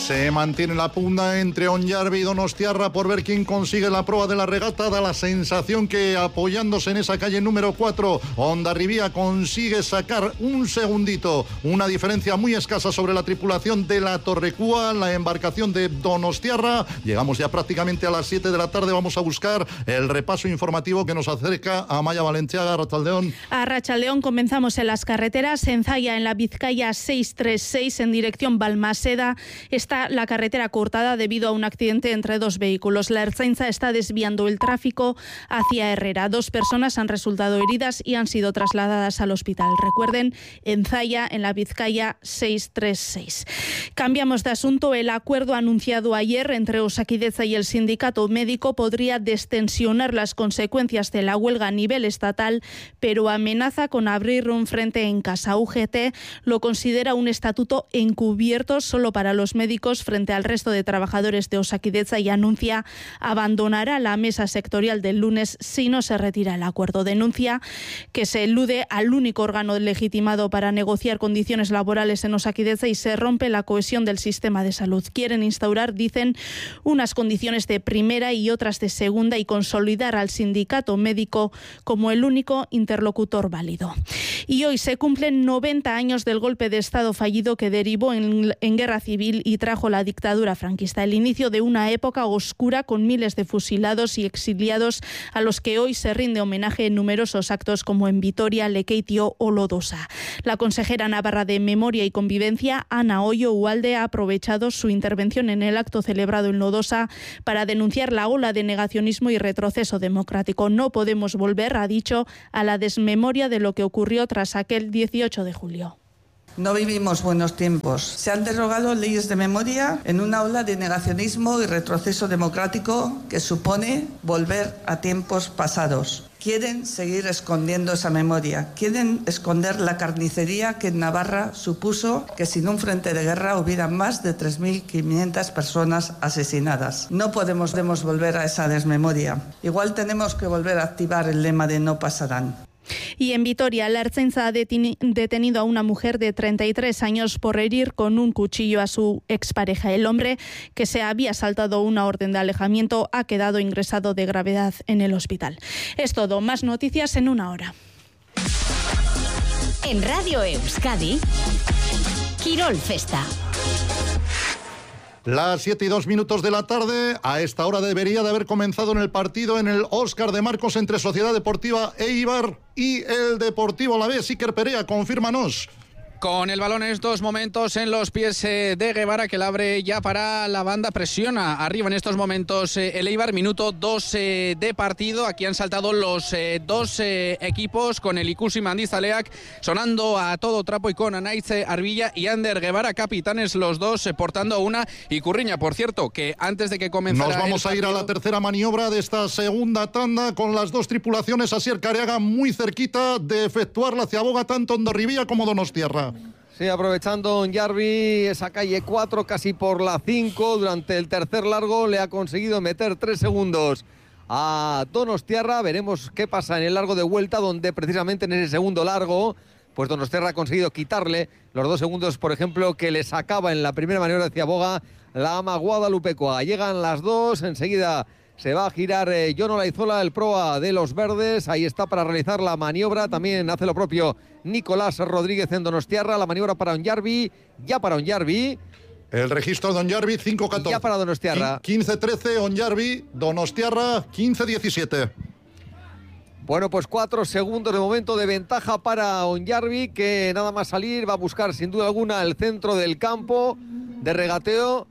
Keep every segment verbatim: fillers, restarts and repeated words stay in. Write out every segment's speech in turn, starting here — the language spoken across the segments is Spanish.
Se mantiene la pugna entre Onyarbi y Donostiarra por ver quién consigue la proa de la regata. Da la sensación que apoyándose en esa calle número cuatro, Hondarribía consigue sacar un segundito, una diferencia muy escasa sobre la tripulación de la Torrecúa, la embarcación de Donostiarra. Llegamos ya prácticamente a las siete de la tarde. Vamos a buscar el repaso informativo que nos acerca a Maya Valenciaga. Arratsaldeón. A Arratsaldeón comenzamos en las carreteras. En Zaya, en la Vizcaya seiscientos treinta y seis, en dirección Balmaseda, está la carretera cortada debido a un accidente entre dos vehículos. La Ertzaintza está desviando el tráfico hacia Herrera. Dos personas han resultado heridas y han sido trasladadas al hospital. Recuerden, en Zaya, en la Vizcaya seiscientos treinta y seis. Cambiamos de asunto. El acuerdo anunciado ayer entre Osakidetza y el sindicato médico podría destensionar las consecuencias de la huelga a nivel estatal, pero amenaza con abrir un frente en casa. U G T lo considera un estatuto encubierto solo para los médicos frente al resto de trabajadores de Osakidetza y anuncia abandonará la mesa sectorial del lunes si no se retira el acuerdo. Denuncia que se elude al único órgano legitimado para negociar condiciones laborales en Osakidetza y se rompe la cohesión del sistema de salud. Quieren instaurar, dicen, unas condiciones de primera y otras de segunda y consolidar al sindicato médico como el único interlocutor válido. Y hoy se cumplen noventa años del golpe de Estado fallido que derivó en, en guerra civil y trajo la dictadura franquista. El inicio de una época oscura con miles de fusilados y exiliados a los que hoy se rinde homenaje en numerosos actos como en Vitoria, Lekeitio o Lodosa. La consejera navarra de Memoria y Convivencia, Ana Hoyo Ualde, ha aprovechado su intervención en el acto celebrado en Lodosa para denunciar la ola de negacionismo y retroceso democrático. No podemos volver, ha dicho, a la desmemoria de lo que ocurrió tras aquel dieciocho de julio. No vivimos buenos tiempos. Se han derogado leyes de memoria en una ola de negacionismo y retroceso democrático que supone volver a tiempos pasados. Quieren seguir escondiendo esa memoria. Quieren esconder la carnicería que en Navarra supuso que sin un frente de guerra hubiera más de tres mil quinientas personas asesinadas. No podemos, podemos volver a esa desmemoria. Igual tenemos que volver a activar el lema de no pasarán. Y en Vitoria, la Ertzaintza ha detenido a una mujer de treinta y tres años por herir con un cuchillo a su expareja. El hombre, que se había saltado una orden de alejamiento, ha quedado ingresado de gravedad en el hospital. Es todo. Más noticias en una hora. En Radio Euskadi, Quirol Festa. Las siete y dos minutos de la tarde. A esta hora debería de haber comenzado en el partido en el Óscar de Marcos entre Sociedad Deportiva Eibar y el Deportivo Alavés. Iker Perea, confírmanos. Con el balón en estos momentos en los pies de Guevara, que la abre ya para la banda, presiona arriba en estos momentos el Eibar, minuto dos de partido. Aquí han saltado los eh, dos eh, equipos con el Ikusi Mandizaleak sonando a todo trapo y con Anaitz Arbilla y Ander Guevara, capitanes los dos, eh, portando una Ikurriña. Por cierto, que antes de que comenzara Nos vamos a ir a la tercera maniobra de esta segunda tanda con las dos tripulaciones, Asier Careaga muy cerquita de efectuar la ciaboga tanto Hondarribía como Donostiarra. Sí, aprovechando Onyarbi, esa calle cuatro, casi por la cinco, durante el tercer largo le ha conseguido meter tres segundos a Donostiarra. Veremos qué pasa en el largo de vuelta, donde precisamente en ese segundo largo, pues Donostiarra ha conseguido quitarle los dos segundos, por ejemplo, que le sacaba en la primera maniobra de ciaboga la ama guadalupecoa. Llegan las dos, enseguida se va a girar eh, Jon Olaizola, el proa de los verdes. Ahí está para realizar la maniobra. También hace lo propio Nicolás Rodríguez en Donostiarra. La maniobra para Onyarbi, ya para Onyarbi. El registro de Onyarbi, cinco catorce. Ya para Donostiarra. quince trece Onyarbi, Donostiarra, quince diecisiete. Bueno, pues cuatro segundos de momento de ventaja para Onyarbi, que nada más salir va a buscar sin duda alguna el centro del campo de regateo.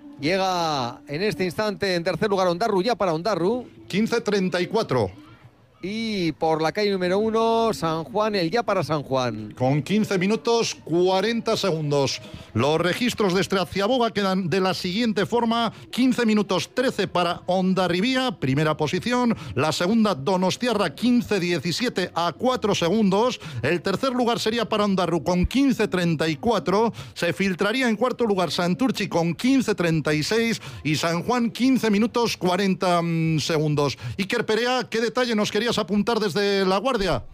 Llega en este instante en tercer lugar Ondarru, ya para Ondarru. quince treinta y cuatro. Y por la calle número uno, San Juan, el ya para San Juan. Con quince minutos cuarenta segundos. Los registros de Estraciaboga quedan de la siguiente forma: quince minutos trece para Hondarribía, primera posición. La segunda, Donostiarra, quince diecisiete a cuatro segundos. El tercer lugar sería para Ondarru con quince treinta y cuatro. Se filtraría en cuarto lugar Santurchi con quince treinta y seis. Y San Juan, quince minutos cuarenta segundos. Iker Perea, ¿qué detalle nos quería apuntar desde La Guardia?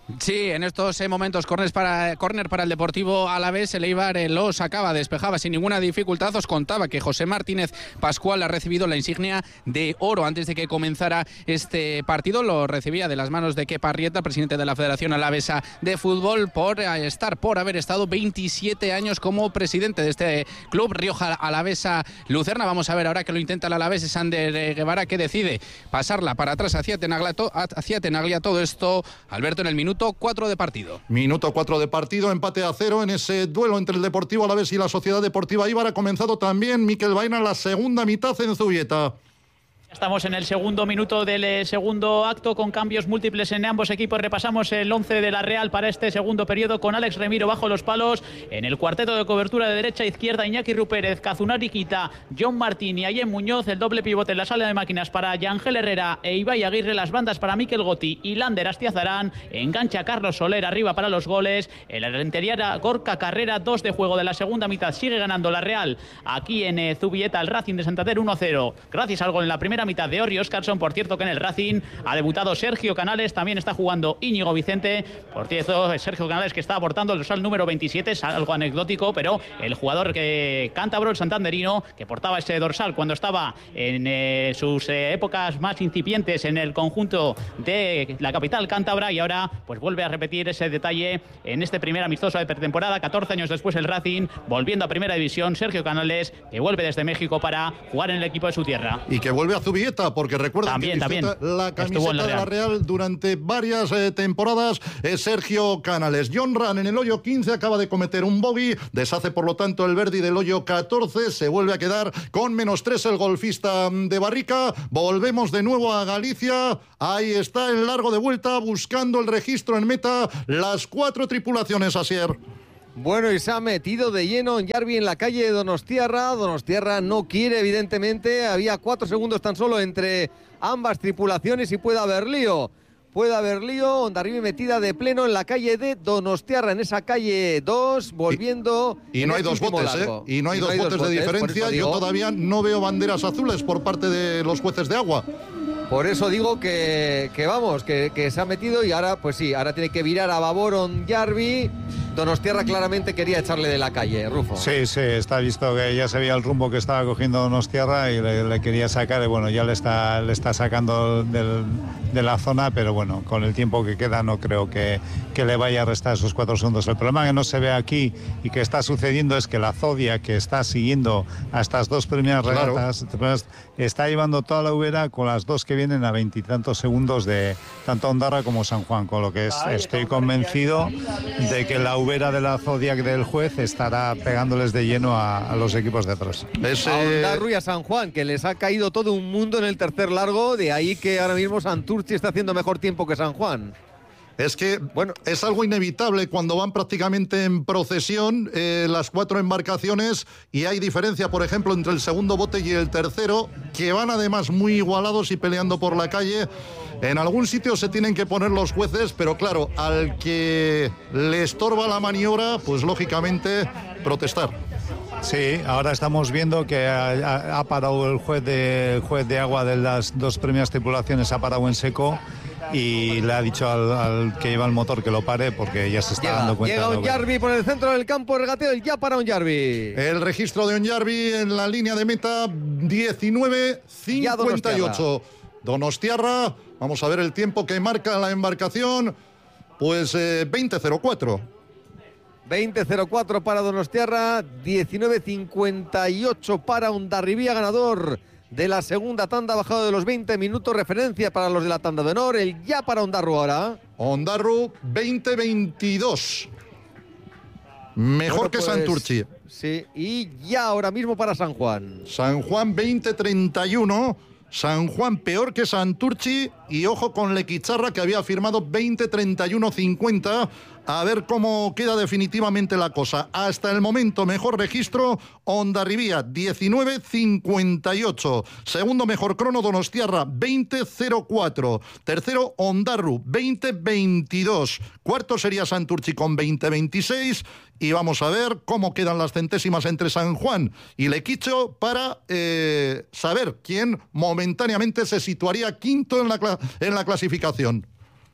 Sí, en estos eh, momentos córner para, córner para el Deportivo Alavés. El Eibar eh, lo sacaba, despejaba sin ninguna dificultad. Os contaba que José Martínez Pascual ha recibido la insignia de oro antes de que comenzara este partido. Lo recibía de las manos de Kepa Arrieta, presidente de la Federación Alavesa de Fútbol, por eh, estar, por haber estado veintisiete años como presidente de este club Rioja Alavesa Lucerna. Vamos a ver ahora que lo intenta el Alavés, es Ander Guevara, que decide pasarla para atrás hacia Tenaglia, hacia Tenaglia. Todo esto, Alberto, en el minuto cuatro de partido. Minuto cuatro de partido, empate a cero en ese duelo entre el Deportivo Alavés y la Sociedad Deportiva Eibar. Ha comenzado también Mikel Baena la segunda mitad en Zubieta. Estamos en el segundo minuto del eh, segundo acto, con cambios múltiples en ambos equipos. Repasamos el once de la Real para este segundo periodo, con Alex Remiro bajo los palos. En el cuarteto de cobertura de derecha a izquierda, Iñaki Rupérez, Kazunari Quita, John Martín y Ayem Muñoz. El doble pivote en la sala de máquinas para Yangel Herrera e Ibai Aguirre. Las bandas para Mikel Gotti y Lander Astiazarán. Engancha Carlos Soler arriba para los goles. En la interior, Gorka Carrera. Dos de juego de la segunda mitad. Sigue ganando la Real aquí en eh, Zubieta, el Racing de Santander uno cero. Gracias al gol en la primera mitad de Ori Oscarson. Por cierto, que en el Racing ha debutado Sergio Canales, también está jugando Íñigo Vicente. Por cierto, Sergio Canales, que está aportando el dorsal número veintisiete, es algo anecdótico, pero el jugador que cántabro, el santanderino, que portaba ese dorsal cuando estaba en eh, sus eh, épocas más incipientes en el conjunto de la capital cántabra, y ahora pues vuelve a repetir ese detalle en este primer amistoso de pretemporada. catorce años después el Racing volviendo a primera división. Sergio Canales, que vuelve desde México para jugar en el equipo de su tierra y que vuelve a Zubieta, porque recuerda también, que disfruta también. la camiseta la de la Real durante varias eh, temporadas. eh, Sergio Canales. John Ran en el hoyo quince acaba de cometer un bogey, deshace por lo tanto el Verdi del hoyo catorce, se vuelve a quedar con menos tres el golfista de Barrica. Volvemos de nuevo a Galicia, ahí está el largo de vuelta buscando el registro en meta, las cuatro tripulaciones, Asier. Bueno, y se ha metido de lleno en Yarbi en la calle de Donostiarra. Donostiarra no quiere, evidentemente. Había cuatro segundos tan solo entre ambas tripulaciones y puede haber lío. Puede haber lío. Hondarribia metida de pleno en la calle de Donostiarra, en esa calle dos, volviendo. Y, y no hay dos botes, ¿eh? Y no hay, y dos, no hay botes dos botes de diferencia. Yo todavía no veo banderas azules por parte de los jueces de agua. Por eso digo que, que vamos, que, que se ha metido, y ahora, pues sí, ahora tiene que virar a babor Hondarribia. Donostiarra claramente quería echarle de la calle, Rufo. Sí, sí, está visto que ya se veía el rumbo que estaba cogiendo Donostiarra y le, le quería sacar, y bueno, ya le está, le está sacando del, de la zona, pero bueno, con el tiempo que queda no creo que, que le vaya a restar esos cuatro segundos. El problema que no se ve aquí y que está sucediendo es que la Zodia, que está siguiendo a estas dos primeras claro. regatas, está llevando toda la ubera con las dos que vienen a veintitantos segundos de tanto Ondarra como San Juan, con lo que es, estoy convencido de que la ubera de la Zodiac del juez estará pegándoles de lleno a, a los equipos de atrás. Ese... A Ondarribia y a San Juan, que les ha caído todo un mundo en el tercer largo, de ahí que ahora mismo Santurci está haciendo mejor tiempo que San Juan. Es que bueno, es algo inevitable cuando van prácticamente en procesión eh, las cuatro embarcaciones, y hay diferencia, por ejemplo, entre el segundo bote y el tercero, que van además muy igualados y peleando por la calle. En algún sitio se tienen que poner los jueces, pero claro, al que le estorba la maniobra, pues lógicamente protestar. Sí, ahora estamos viendo que ha, ha parado el juez, de, el juez de agua de las dos primeras tripulaciones, ha parado en seco y le ha dicho al, al que lleva el motor que lo pare, porque ya se está llega, dando cuenta. Llega Hondarribia por el centro del campo, regateo, ya para Hondarribia. El registro de Hondarribia en la línea de meta, diecinueve cincuenta y ocho. Donostiarra, vamos a ver el tiempo que marca la embarcación, pues eh, veinte cero cuatro. veinte cero cuatro para Donostiarra, diecinueve cincuenta y ocho para Hondarribia, ganador de la segunda tanda, bajado de los veinte minutos, referencia para los de la tanda de honor, el ya para Ondarru ahora. Ondarru veinte veintidós. Mejor bueno, que pues, Santurci. Sí, y ya ahora mismo para San Juan. San Juan veinte treinta y uno. San Juan peor que Santurci, y ojo con Lequicharra, que había firmado veinte treinta y uno cincuenta. A ver cómo queda definitivamente la cosa. Hasta el momento, mejor registro, Hondarribia, diecinueve cincuenta y ocho. Segundo mejor crono, Donostiarra, veinte cero cuatro. Tercero, Ondarru, veinte veintidós. Cuarto sería Santurci con veinte veintiséis. Y vamos a ver cómo quedan las centésimas entre San Juan y Lequicho para eh, saber quién momentáneamente se situaría quinto en la, en la clasificación.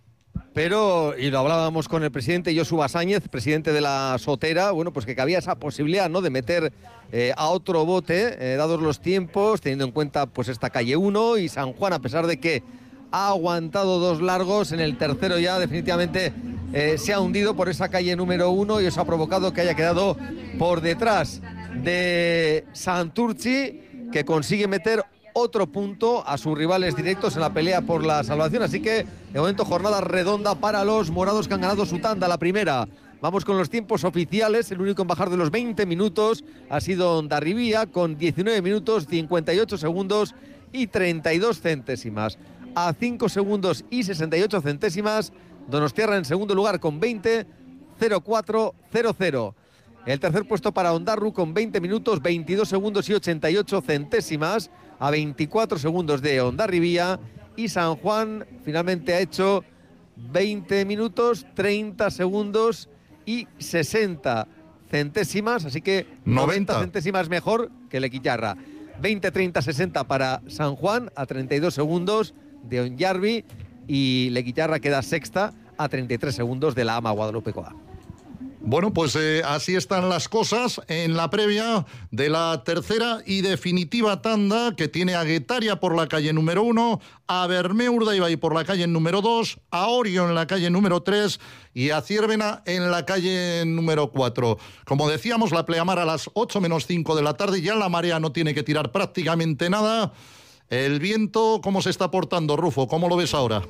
Pero, y lo hablábamos con el presidente Josu Sáñez, presidente de la Sotera, bueno, pues que cabía esa posibilidad, ¿no?, de meter eh, a otro bote, eh, dados los tiempos, teniendo en cuenta pues esta calle uno y San Juan, a pesar de que ha aguantado dos largos, en el tercero ya definitivamente eh, se ha hundido por esa calle número uno y eso ha provocado que haya quedado por detrás de Santurchi, que consigue meter otro punto a sus rivales directos en la pelea por la salvación. Así que de momento jornada redonda para los morados, que han ganado su tanda, la primera. Vamos con los tiempos oficiales. El único en bajar de los veinte minutos ha sido Hondarribía, con diecinueve minutos, cincuenta y ocho segundos y treinta y dos centésimas. A cinco segundos y sesenta y ocho centésimas Donostiarra en segundo lugar con veinte, cero cuatro cero cero. El tercer puesto para Ondarru con veinte minutos, veintidós segundos y ochenta y ocho centésimas, a veinticuatro segundos de Hondarribía. Y San Juan finalmente ha hecho veinte minutos, treinta segundos y sesenta centésimas, así que noventa centésimas mejor que Lequillarra. veinte, treinta, sesenta para San Juan, a treinta y dos segundos de Onyarbi, y Lequillarra queda sexta a treinta y tres segundos de la Ama Guadalupecoa. Bueno, pues eh, así están las cosas en la previa de la tercera y definitiva tanda, que tiene a Guetaria por la calle número uno, a Bermeo Urdaibai por la calle número dos, a Orio en la calle número tres y a Ciervena en la calle número cuatro. Como decíamos, la pleamar a las ocho menos cinco de la tarde, ya la marea no tiene que tirar prácticamente nada. El viento, ¿cómo se está portando, Rufo? ¿Cómo lo ves ahora?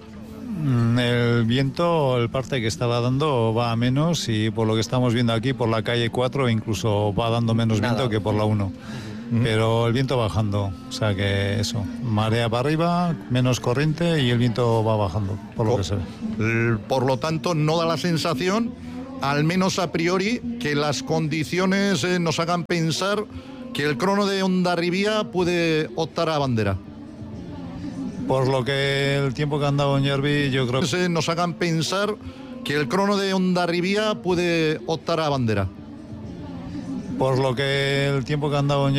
El viento, el parte que estaba dando va a menos, y por lo que estamos viendo aquí por la calle cuatro incluso va dando menos Nada. viento que por la uno. Uh-huh. Pero el viento bajando, o sea que eso, marea para arriba, menos corriente y el viento va bajando, por lo por, que se ve. Por lo tanto, no da la sensación, al menos a priori, que las condiciones eh, nos hagan pensar que el crono de Hondarribía puede optar a bandera. Por lo que el tiempo que han dado en Yerbi, yo creo que nos hagan pensar que el crono de Hondarribía puede optar a bandera. Por lo que el tiempo que han dado en